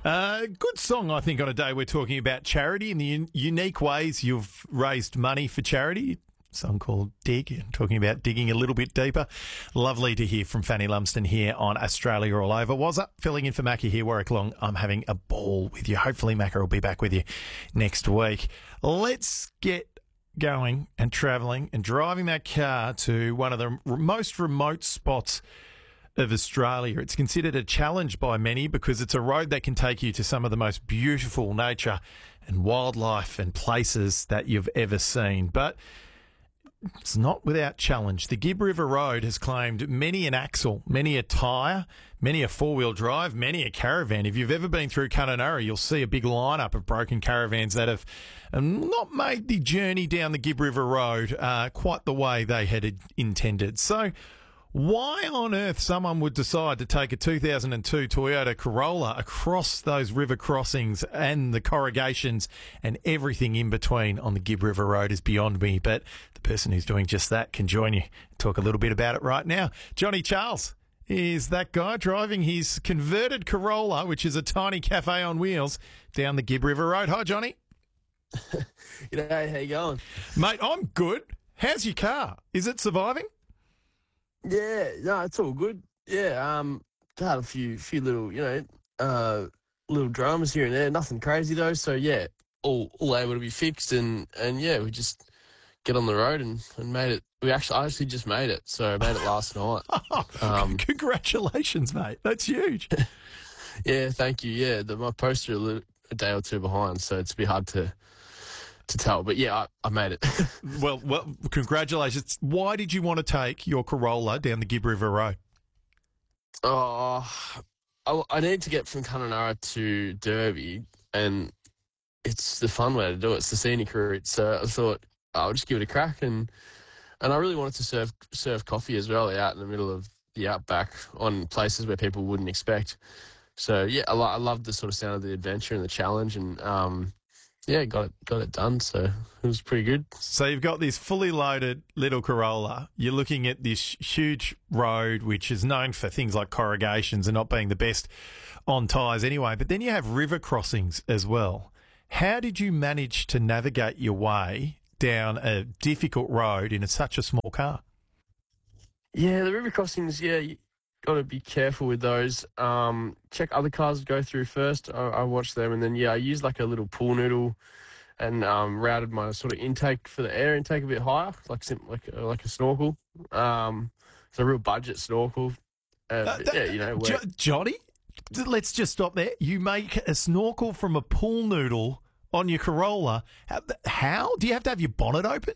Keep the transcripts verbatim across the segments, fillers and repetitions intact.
Uh, good song, I think, on a day we're talking about charity and the un- unique ways you've raised money for charity. A song called Dig, and talking about digging a little bit deeper. Lovely to hear from Fanny Lumsden here on Australia All Over. Was up filling in for Macca here, Warwick Long. I'm having a ball with you. Hopefully Macca will be back with you next week. Let's get going and travelling and driving that car to one of the most remote spots of Australia. It's considered a challenge by many because it's a road that can take you to some of the most beautiful nature and wildlife and places that you've ever seen. But it's not without challenge. The Gibb River Road has claimed many an axle, many a tyre, many a four-wheel drive, many a caravan. If you've ever been through Kununurra, you'll see a big lineup of broken caravans that have um, not made the journey down the Gibb River Road uh, quite the way they had intended. So why on earth someone would decide to take a two thousand two Toyota Corolla across those river crossings and the corrugations and everything in between on the Gibb River Road is beyond me. But the person who's doing just that can join you. Talk a little bit about it right now. Johnny Charles is that guy driving his converted Corolla, which is a tiny cafe on wheels, down the Gibb River Road. Hi, Johnny. G'day, how you going? Mate, I'm good. How's your car? Is it surviving? Yeah, no, it's all good. Yeah, um, had a few, few little, you know, uh, little dramas here and there. Nothing crazy though. So yeah, all, all able to be fixed, and, and yeah, we just get on the road and, and made it. We actually, I actually just made it. So I made it last night. Um, Congratulations, mate. That's huge. Yeah, thank you. Yeah, the, my poster a, little, a day or two behind, so it's a bit hard to. to tell, but yeah, I, I made it. well, well, congratulations. Why did you want to take your Corolla down the Gibb River Road? Oh, I, I need to get from Kununurra to Derby, and it's the fun way to do it. It's the scenic route. So I thought I'll just give it a crack, and and I really wanted to serve serve coffee as well out in the middle of the outback on places where people wouldn't expect. So yeah, I, lo- I loved the sort of sound of the adventure and the challenge, and um. Yeah, got it, got it done, so it was pretty good. So you've got this fully loaded little Corolla. You're looking at this huge road, which is known for things like corrugations and not being the best on tyres anyway. But then you have river crossings as well. How did you manage to navigate your way down a difficult road in a, such a small car? Yeah, the river crossings, yeah, you got to be careful with those. Um, check other cars go through first. I, I watched them, and then yeah, I used like a little pool noodle, and um, routed my sort of intake for the air intake a bit higher, like sim- like uh, like a snorkel. Um, it's a real budget snorkel. Uh, Uh, that- yeah, you know, where, Jo- Johnny, let's just stop there. You make a snorkel from a pool noodle on your Corolla. How, how? Do you have to have your bonnet open?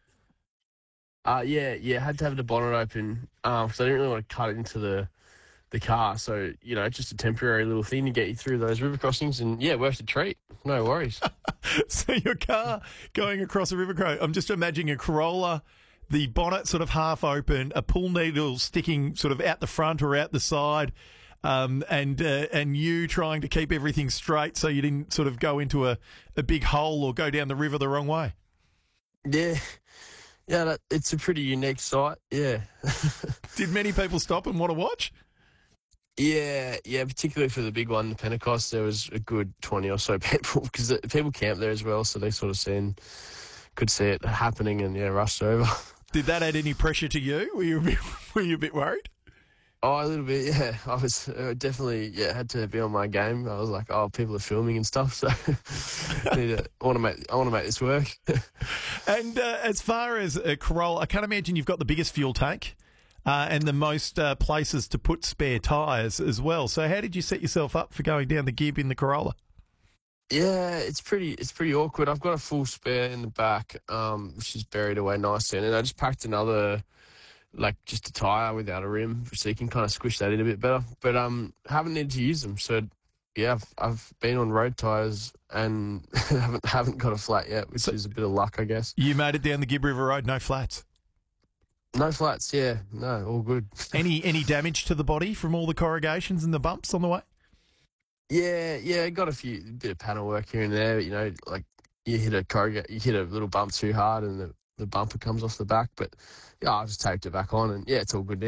Uh, yeah, yeah, had to have the bonnet open because I didn't really want to cut it into the the car. So, you know, just a temporary little thing to get you through those river crossings. And, yeah, worth a treat. No worries. So your car going across a river crossing, I'm just imagining a Corolla, the bonnet sort of half open, a pool needle sticking sort of out the front or out the side, um, and uh, and you trying to keep everything straight so you didn't sort of go into a, a big hole or go down the river the wrong way. Yeah. Yeah, that, it's a pretty unique sight, yeah. Did many people stop and want to watch? Yeah, yeah, particularly for the big one, the Pentecost, there was a good twenty or so people, because people camp there as well, so they sort of seen, could see it happening and, yeah, rushed over. Did that add any pressure to you? Were you a bit, were you a bit worried? Oh, a little bit, yeah. I was uh, definitely, yeah, had to be on my game. I was like, oh, people are filming and stuff, so I, need to, I want to make, I want to make this work. And uh, as far as a Corolla, I can't imagine you've got the biggest fuel tank uh, and the most uh, places to put spare tyres as well. So how did you set yourself up for going down the Gibb in the Corolla? Yeah, it's pretty, it's pretty awkward. I've got a full spare in the back, um, which is buried away nicely, and then I just packed another, like just a tyre without a rim, so you can kind of squish that in a bit better. But um, haven't needed to use them. So yeah, I've, I've been on road tyres and haven't haven't got a flat yet, which So is a bit of luck, I guess. You made it down the Gibb River Road, no flats. No flats, yeah, no, all good. Any any damage to the body from all the corrugations and the bumps on the way? Yeah, yeah, got a few bit of panel work here and there. You know, like you hit a corrugate, you hit a little bump too hard, and the, the bumper comes off the back. But yeah, I just taped it back on, and yeah, it's all good now.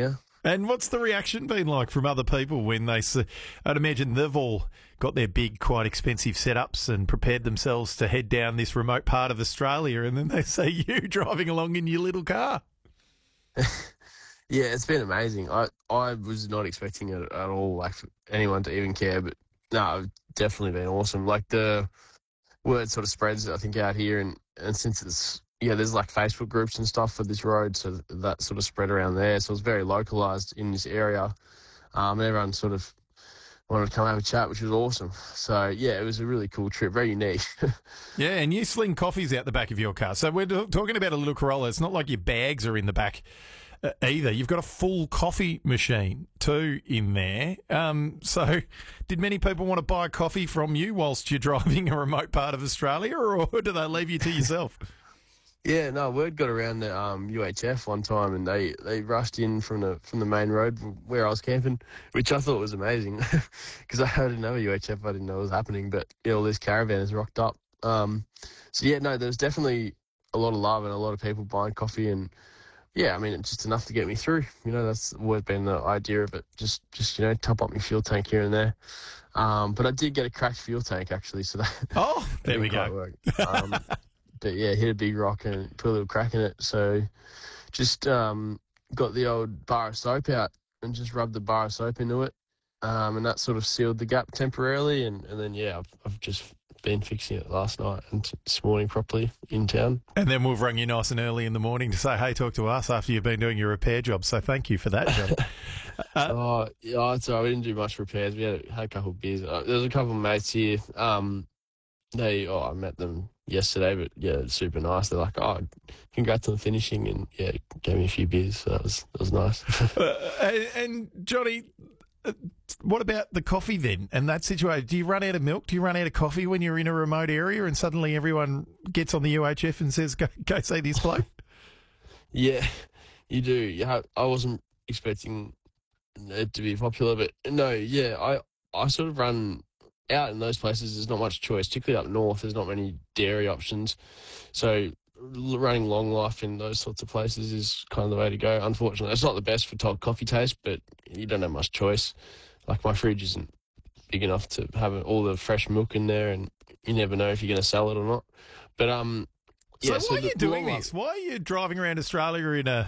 And what's the reaction been like from other people when they see, I'd imagine they've all got their big, quite expensive setups and prepared themselves to head down this remote part of Australia, and then they see you driving along in your little car. Yeah, it's been amazing. I, I was not expecting it at all, like for anyone to even care, but no, it's definitely been awesome. Like the word sort of spreads, I think, out here, and, and since it's, yeah, there's like Facebook groups and stuff for this road, so that sort of spread around there. So it's very localised in this area, um, and everyone sort of wanted to come have a chat, which was awesome. So, yeah, it was a really cool trip, very unique. Yeah, and you sling coffees out the back of your car. So we're talking about a little Corolla. It's not like your bags are in the back uh, either. You've got a full coffee machine too in there. Um, so did many people want to buy coffee from you whilst you're driving a remote part of Australia, or do they leave you to yourself? Yeah, no, word got around the um, U H F one time, and they, they rushed in from the from the main road where I was camping, which I thought was amazing because I didn't know a U H F, I didn't know it was happening, but you know, all these caravans rocked up. Um, so yeah, no, there's definitely a lot of love and a lot of people buying coffee, and yeah, I mean, it's just enough to get me through. You know, that's always been the idea of it. Just just you know, top up my fuel tank here and there. Um, but I did get a cracked fuel tank actually, so that oh, there we quite go. Work. Um, But yeah, hit a big rock and put a little crack in it. So just um, got the old bar of soap out and just rubbed the bar of soap into it. Um, and that sort of sealed the gap temporarily. And, and then, yeah, I've, I've just been fixing it last night and t- this morning properly in town. And then we've rung you nice and early in the morning to say, hey, talk to us after you've been doing your repair job. So thank you for that, John. uh, oh, yeah, it's all right. We didn't do much repairs. We had, had a couple of beers. Uh, there was a couple of mates here. Um, they, oh, I met them yesterday, but yeah, super nice. They're like, oh, congrats on finishing, and yeah, gave me a few beers, so that was that was nice. uh, and, and Johnny, uh, what about the coffee then? And that situation, do you run out of milk? Do you run out of coffee when you're in a remote area and suddenly everyone gets on the U H F and says, go, go see this bloke? Yeah, you do. You have, I wasn't expecting it to be popular, but no, yeah, I I sort of run out in those places. There's not much choice, particularly up north. There's not many dairy options, so running long life in those sorts of places is kind of the way to go. Unfortunately, it's not the best for cold coffee taste, but you don't have much choice. Like my fridge isn't big enough to have all the fresh milk in there, and you never know if you're going to sell it or not. But um, So yeah. why So are the, you doing the this? Why are you driving around Australia in a